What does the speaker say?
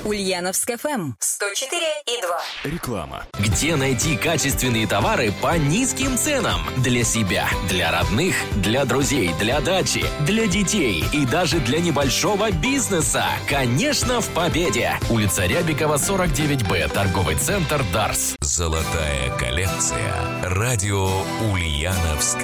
Ульяновск ФМ 104,2. Реклама. Где найти качественные товары по низким ценам? Для себя, для родных, для друзей, для дачи, для детей и даже для небольшого бизнеса. Конечно, в Победе. Улица Рябикова, 49Б. Торговый центр «Дарс». Золотая коллекция. Радио Ульяновск.